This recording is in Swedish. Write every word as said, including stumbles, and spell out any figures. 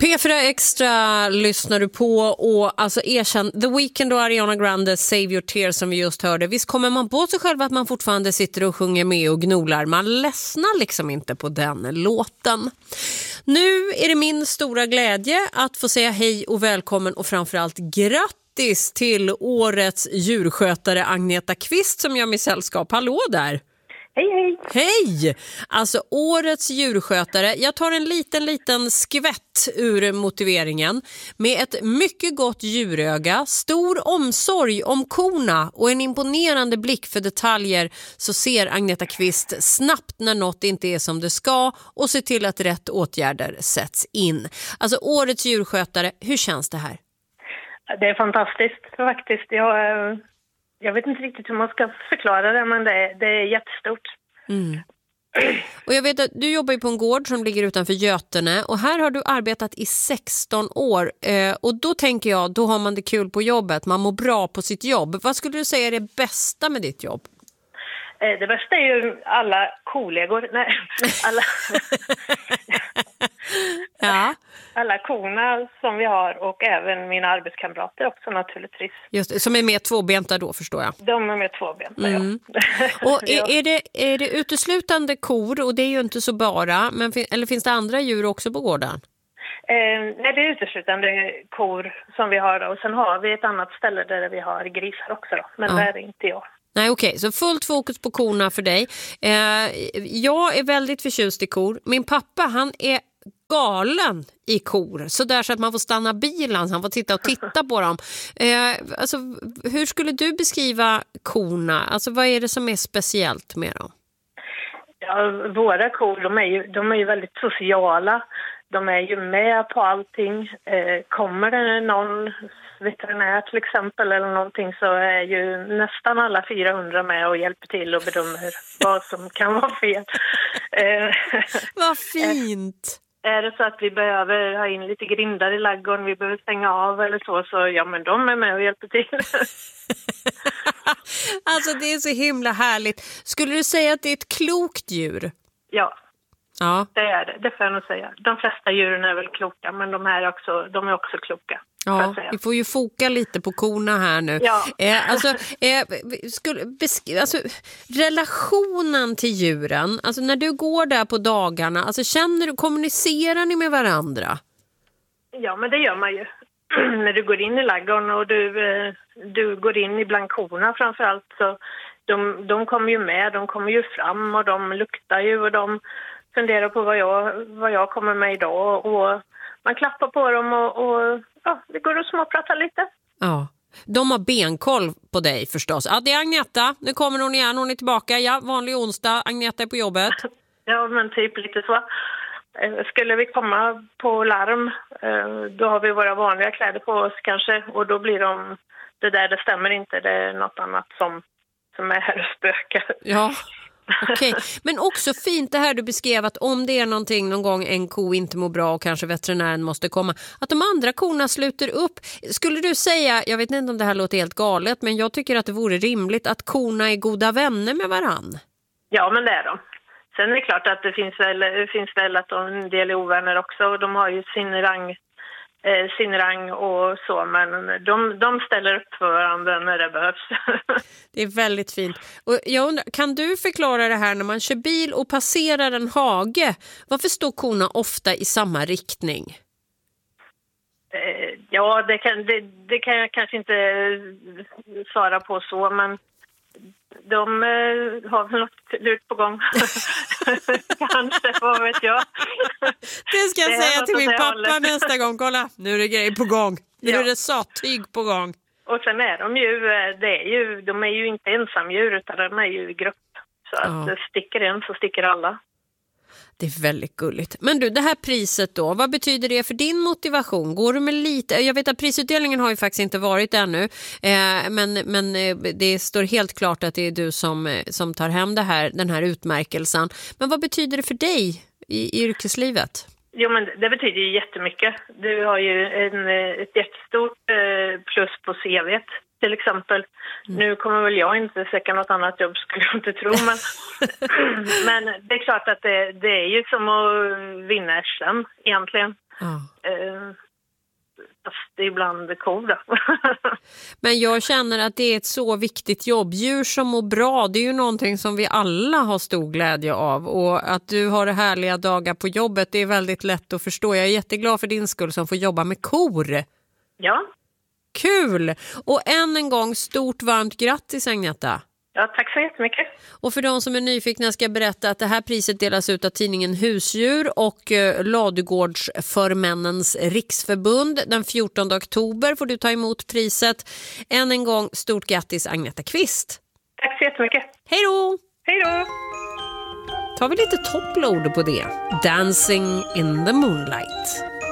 P fyra Extra lyssnar du på och alltså erkänn The Weeknd och Ariana Grande Save Your Tears som vi just hörde. Visst kommer man på sig själv att man fortfarande sitter och sjunger med och gnolar. Man ledsnar liksom inte på den låten. Nu är det min stora glädje att få säga hej och välkommen och framförallt grattis till årets djurskötare Agneta Kvist som gör mig sällskap. Hallå där! Hej, hej! Hej! Alltså årets djurskötare. Jag tar en liten, liten skvätt ur motiveringen. Med ett mycket gott djuröga, stor omsorg om korna och en imponerande blick för detaljer så ser Agneta Kvist snabbt när något inte är som det ska och ser till att rätt åtgärder sätts in. Alltså årets djurskötare, hur känns det här? Det är fantastiskt faktiskt. Jag... Jag vet inte riktigt hur man ska förklara det, men det är, det är jättestort. Mm. Och jag vet att du jobbar ju på en gård som ligger utanför Götene och här har du arbetat i sexton år. Eh, och då tänker jag, då har man det kul på jobbet, man mår bra på sitt jobb. Vad skulle du säga är det bästa med ditt jobb? Eh, det bästa är ju alla kollegor. Nej, alla... ja. Alla korna som vi har och även mina arbetskamrater också naturligtvis. Just det, som är med tvåbenta då förstår jag. De är med tvåbenta, mm. ja. Och är, är, det, är det uteslutande kor och det är ju inte så bara, men, eller finns det andra djur också på gården? Eh, nej, det är uteslutande kor som vi har och sen har vi ett annat ställe där vi har grisar också då, men ja. Där är inte jag. Nej okej, okay. Så fullt fokus på korna för dig. Eh, jag är väldigt förtjust i kor. Min pappa han är galen i kor. Så där så att man får stanna bilen så han får titta och titta på dem. Eh, alltså, hur skulle du beskriva korna? Alltså vad är det som är speciellt med dem? Ja, våra kor de är, ju, de är ju väldigt sociala. De är ju med på allting. Eh, kommer det någon veterinär till exempel eller någonting så är ju nästan alla fyrahundra med och hjälper till och bedömer vad som kan vara fel. Eh, vad fint! Är det så att vi behöver ha in lite grindar i laggården, vi behöver stänga av eller så, så ja men de är med och hjälper till. Alltså det är så himla härligt. Skulle du säga att det är ett klokt djur? Ja. Ja. Det är det, det får jag nog säga. De flesta djuren är väl kloka, men de här är också, de är också kloka. Ja, vi får ju foka lite på korna här nu. Ja. Eh, alltså, eh, skulle besk- alltså, relationen till djuren, alltså när du går där på dagarna, alltså känner du, kommunicerar ni med varandra? Ja, men det gör man ju. När du går in i ladugården och du, eh, du går in i bland korna framförallt så de, de kommer ju med, de kommer ju fram och de luktar ju och de funderar på vad jag, vad jag kommer med idag och man klappar på dem och, och ja, det går att småprata lite. Ja, de har benkoll på dig förstås. Ja, det är Agneta. Nu kommer hon igen, hon är tillbaka. Ja, vanlig onsdag. Agneta är på jobbet. Ja, men typ lite så. Skulle vi komma på larm, då har vi våra vanliga kläder på oss kanske. Och då blir de, det där det stämmer inte, det är något annat som, som är här och spökar. Ja. Okej, okay. Men också fint det här du beskrev att om det är någonting någon gång en ko inte mår bra och kanske veterinären måste komma, att de andra korna sluter upp. Skulle du säga, jag vet inte om det här låter helt galet, men jag tycker att det vore rimligt att korna är goda vänner med varann. Ja, men det är de. Sen är det klart att det finns väl, det finns väl att de, en del är ovänner också och de har ju sin rang Eh, sin rang och så, men de, de ställer upp för varandra när det behövs. Det är väldigt fint. Och jag undrar, kan du förklara det här när man kör bil och passerar en hage? Varför står korna ofta i samma riktning? Eh, ja, det kan, det, det kan jag kanske inte svara på så, men de eh, har väl något lurt på gång. Kanske, vad vet jag. Det ska jag det säga till min pappa hållet. Nästa gång. Kolla, nu är det grej på gång. Nu ja. Är det sattyg på gång. Och sen är de ju, det är ju, de är ju inte ensamdjur utan de är ju i grupp. Så ja. Att sticker en så sticker alla. Det är väldigt gulligt. Men du, det här priset då, vad betyder det för din motivation? Går du med lite? Jag vet att prisutdelningen har ju faktiskt inte varit ännu. Eh, men men det står helt klart att det är du som, som tar hem det här, den här utmärkelsen. Men vad betyder det för dig i, i yrkeslivet? Jo, men det betyder ju jättemycket. Du har ju en, ett jättestort plus på C V:t. Till exempel, mm. nu kommer väl jag inte söka något annat jobb skulle jag inte tro, men, men det är klart att det, det är ju som att vinna S M egentligen. Mm. fast ibland kor då. Men jag känner att det är ett så viktigt jobb. Djur som mår bra, det är ju någonting som vi alla har stor glädje av. Och att du har härliga dagar på jobbet, det är väldigt lätt att förstå. Jag är jätteglad för din skull som får jobba med kor. Ja. Kul! Och än en gång, stort varmt grattis Agneta. Ja, tack så jättemycket. Och för de som är nyfikna ska jag berätta att det här priset delas ut av tidningen Husdjur och eh, Ladugårdsförmännens riksförbund. Den fjortonde oktober får du ta emot priset. Än en gång, stort grattis Agneta Kvist. Tack så jättemycket. Hej då! Hej då! Tar vi lite toppload på det. Dancing in the moonlight.